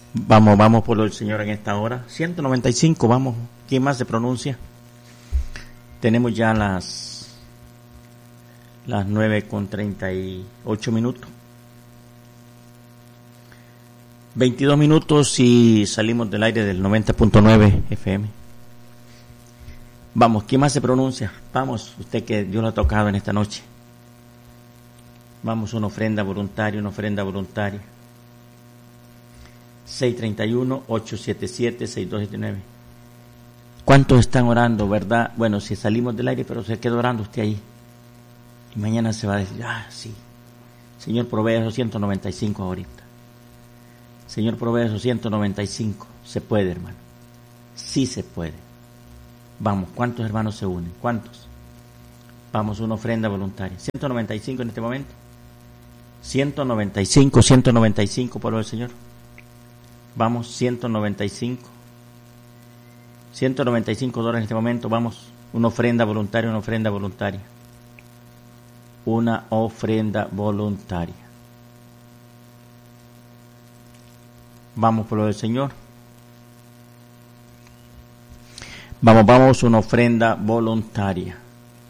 Vamos por lo del Señor en esta hora. 195, vamos. ¿Quién más se pronuncia? Tenemos ya las 9:38. 22 minutos y salimos del aire del 90.9 FM. Vamos, ¿quién más se pronuncia? Vamos, usted que Dios lo ha tocado en esta noche. Vamos, una ofrenda voluntaria. 631-877-6279. ¿Cuántos están orando, verdad? Bueno, si salimos del aire, pero se queda orando usted ahí. Y mañana se va a decir, sí. Señor, provee esos 195 ahorita. Señor, provee esos 195. Se puede, hermano. Sí se puede. Vamos, ¿cuántos hermanos se unen? ¿Cuántos? Vamos, una ofrenda voluntaria. 195 en este momento. 195 por el Señor. Vamos, 195 dólares en este momento. Vamos, una ofrenda voluntaria. Una ofrenda voluntaria. Vamos por lo del Señor. Vamos, una ofrenda voluntaria.